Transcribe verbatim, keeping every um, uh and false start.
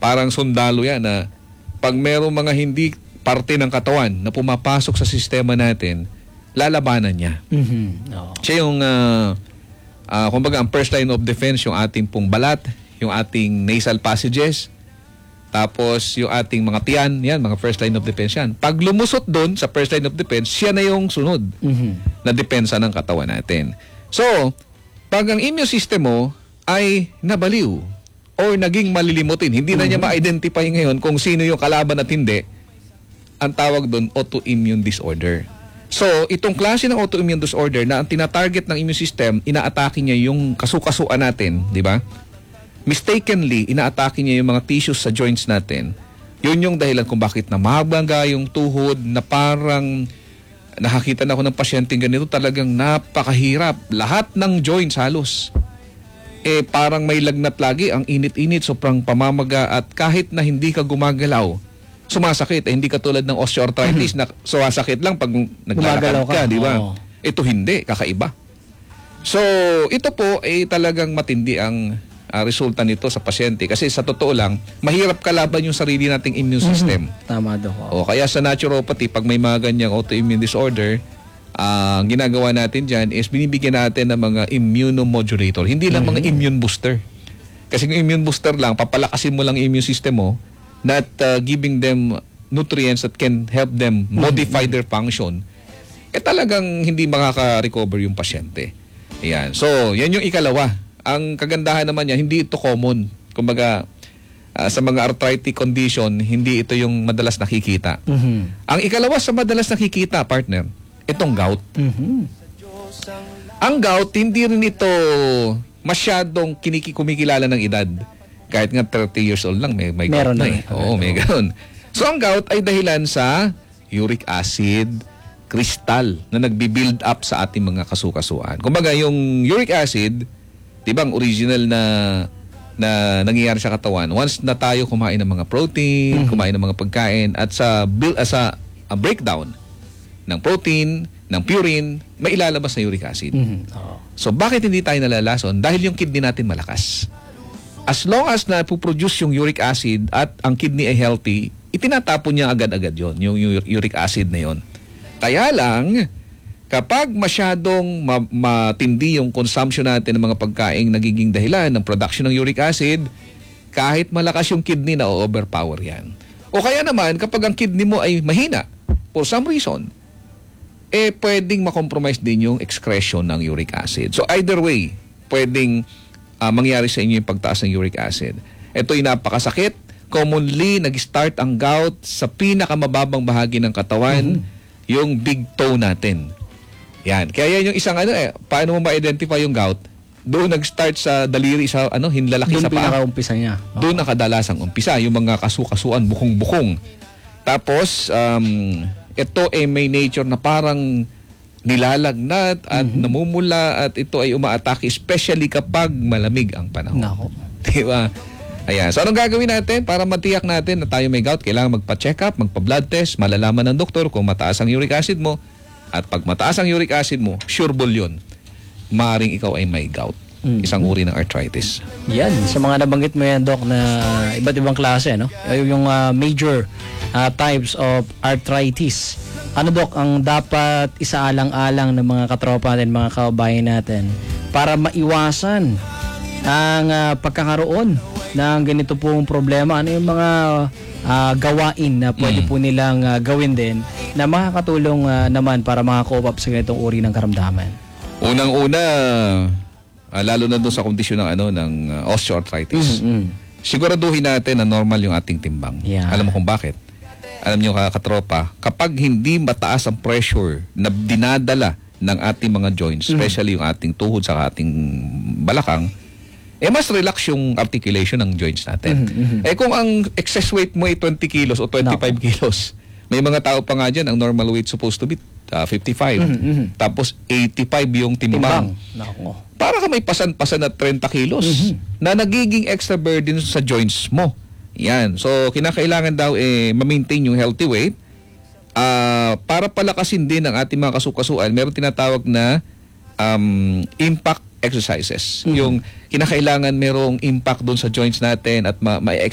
parang sundalo yan na pag merong mga hindi parte ng katawan na pumapasok sa sistema natin, lalabanan niya. Mm-hmm. No. Siya yung, uh, uh, kumbaga, ang first line of defense, yung ating pong balat, yung ating nasal passages, tapos yung ating mga tiyan, yan, mga first line of defense yan. Pag lumusot doon sa first line of defense, siya na yung sunod mm-hmm. na depensa ng katawan natin. So, pag ang immune system mo ay nabaliw or naging malilimutin, hindi mm-hmm. na niya ma-identify ngayon kung sino yung kalaban at hindi, ang tawag doon, autoimmune disorder. So, itong klase ng autoimmune disorder na ang tinatarget ng immune system, inaatake niya yung kasukasuan natin, di ba? Mistakenly, inaatake niya yung mga tissues sa joints natin. Yun yung dahilan kung bakit namabangga yung tuhod na parang nakakita na ako ng pasyenteng ganito, talagang napakahirap. Lahat ng joints halos. Eh, parang may lagnat lagi, ang init-init, sobrang pamamaga at kahit na hindi ka gumagalaw, sumasakit. Eh, hindi katulad ng osteoarthritis na sumasakit lang pag naglalakad ka, ka di ba? Ito hindi, kakaiba. So, ito po ay eh, talagang matindi ang uh, resulta nito sa pasyente kasi sa totoo lang, mahirap kalaban yung sarili nating immune system. Mm-hmm. Tama daw. O kaya sa naturopathy, pag may mga ganyang autoimmune disorder, uh, ang ginagawa natin dyan is binibigyan natin ng mga immunomodulator. Hindi lang mm-hmm. mga immune booster. Kasi yung immune booster lang, papalakasin mo lang yung immune system mo, not uh, giving them nutrients that can help them modify their function, eh talagang hindi makaka-recover yung pasyente. Ayan. So, yan yung ikalawa. Ang kagandahan naman niya, hindi ito common. Kumbaga, uh, sa mga arthritic condition, hindi ito yung madalas nakikita. Mm-hmm. Ang ikalawa sa madalas nakikita, partner, itong gout. Mm-hmm. Ang gout, hindi rin ito masyadong kiniki- kumikilala ng edad. Kahit nga thirty years old lang, may, may gout na eh. Oo, may gano'n. So, ang gout ay dahilan sa uric acid crystal na nagbi-build up sa ating mga kasukasuan. Kumbaga, yung uric acid, di ba, ang original na na nangyayari sa katawan, once na tayo kumain ng mga protein, mm-hmm. kumain ng mga pagkain, at sa, build, uh, sa uh, breakdown ng protein, ng purine, may ilalabas na uric acid. Mm-hmm. Oh. So, bakit hindi tayo nalalason? Dahil yung kidney natin malakas. As long as na puproduce yung uric acid at ang kidney ay healthy, itinatapon niya agad-agad yon, yung uric acid na yon. Kaya lang, kapag masyadong ma- matindi yung consumption natin ng mga pagkaing nagiging dahilan ng production ng uric acid, kahit malakas yung kidney na overpower yan. O kaya naman, kapag ang kidney mo ay mahina, for some reason, eh pwedeng makompromise din yung excretion ng uric acid. So either way, pwedeng Uh, mangyari sa inyo yung pagtaas ng uric acid. Ito'y napakasakit. Commonly, nag-start ang gout sa pinakamababang bahagi ng katawan, mm-hmm. yung big toe natin. Yan. Kaya yan yung isang ano eh, paano mo ma-identify yung gout? Doon nag-start sa daliri, sa ano, hinlalaki doon sa paa. Doon pinaka-umpisa niya. Oh. Doon nakadalasang umpisa, yung mga kasukasuan, bukong-bukong. Tapos, um, ito ay may nature na parang nilalagnat at mm-hmm. namumula at ito ay umaatake especially kapag malamig ang panahon. Nako. Diba? Ayan. So anong gagawin natin para matiyak natin na tayo may gout? Kailangan magpa-check up, magpa-blood test, malalaman ng doktor kung mataas ang uric acid mo. At pag mataas ang uric acid mo, sureball yun. Maaring ikaw ay may gout. Mm-hmm. Isang uri ng arthritis. Yan. Sa mga nabanggit mo yan, Doc, na iba't ibang klase, no? Yung uh, major uh, types of arthritis. Ano, Dok, ang dapat isaalang-alang ng mga katropa natin, mga kababayan natin para maiwasan ang uh, pagkakaroon ng ganito pong problema? Ano yung mga uh, gawain na pwede mm. po nilang uh, gawin din na makakatulong uh, naman para makakope up sa ganitong uri ng karamdaman? Unang-una, uh, lalo na doon sa kondisyon ng, ano, ng uh, osteoarthritis, mm-hmm. siguraduhin natin na normal yung ating timbang. Yeah. Alam mo kung bakit? Alam niyo katropa, kapag hindi mataas ang pressure na dinadala ng ating mga joints, mm-hmm. especially yung ating tuhod sa ating balakang, eh mas relax yung articulation ng joints natin. Mm-hmm. Eh kung ang excess weight mo ay twenty kilos o twenty-five no. kilos, may mga tao pa nga dyan, ang normal weight supposed to be uh, fifty-five. Mm-hmm. Tapos eighty-five yung timbang. No. Para ka may pasan-pasan na thirty kilos mm-hmm. na nagiging extra burden sa joints mo. Yan. So, kinakailangan daw eh, ma-maintain yung healthy weight. Uh, para palakasin din ang ating mga kasukasuan, meron tinatawag na um, impact exercises. Mm-hmm. Yung kinakailangan merong impact doon sa joints natin at ma- ma-